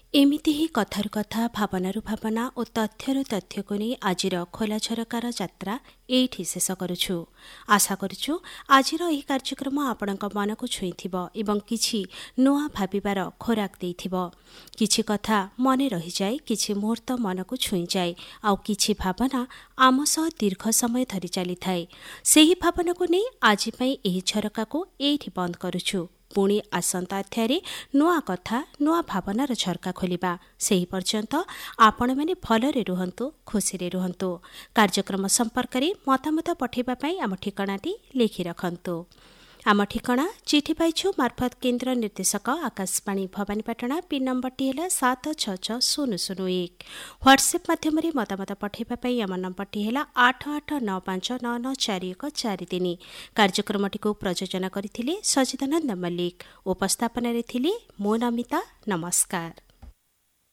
ଏମିତି ହିଁ କଥାରୁ କଥା, ଭାବନାରୁ ଭାବନା ଓ ତଥ୍ୟରୁ ତଥ୍ୟକୁ ନେଇ ଆଜିର ଖୋଲା ଝରକାର ଯାତ୍ରା ଏଇଠି ଶେଷ କରୁଛୁ। ଆଶା କରୁଛୁ ଆଜିର ଏହି କାର୍ଯ୍ୟକ୍ରମ ଆପଣଙ୍କ ମନକୁ ଛୁଇଁଥିବ ଏବଂ କିଛି ନୂଆ ଭାବିବାର ଖୋରାକ ଦେଇଥିବ। କିଛି କଥା ମନେ ରହିଯାଏ, କିଛି ମୁହୂର୍ତ୍ତ ମନକୁ ଛୁଇଁଯାଏ, ଆଉ କିଛି ଭାବନା ଆମ ସହ ଦୀର୍ଘ ସମୟ ଧରି ଚାଲିଥାଏ। ସେହି ଭାବନାକୁ ନେଇ ଆଜି ପାଇଁ ଏହି ଝରକାକୁ ଏଇଠି ବନ୍ଦ କରୁଛୁ। ପୁଣି ଆସନ୍ତା ଅଧ୍ୟାୟରେ ନୂଆ କଥା, ନୂଆ ଭାବନାର ଝରକା ଖୋଲିବା। ସେହି ପର୍ଯ୍ୟନ୍ତ ଆପଣମାନେ ଭଲରେ ରୁହନ୍ତୁ, ଖୁସିରେ ରୁହନ୍ତୁ। କାର୍ଯ୍ୟକ୍ରମ ସମ୍ପର୍କରେ ମତାମତ ପଠାଇବା ପାଇଁ ଆମ ଠିକଣାଟି ଲେଖି ରଖନ୍ତୁ। ଆମ ଠିକଣା ଚିଠି ପାଇଛୁ ମାର୍ଫତ କେନ୍ଦ୍ର ନିର୍ଦ୍ଦେଶକ ଆକାଶବାଣୀ ଭବାନୀପାଟଣା, ପିନ୍ ନମ୍ବରଟି ହେଲା 766001। ହ୍ୱାଟ୍ସଆପ୍ ମାଧ୍ୟମରେ ମତାମତ ପଠାଇବା ପାଇଁ ଆମ ନମ୍ବରଟି ହେଲା 8895994143। କାର୍ଯ୍ୟକ୍ରମଟିକୁ ପ୍ରଯୋଜନା କରିଥିଲେ ସଚିଦାନନ୍ଦ ମଲ୍ଲିକ। ଉପସ୍ଥାପନାରେ ଥିଲି ମୁଁ ନମିତା। ନମସ୍କାର।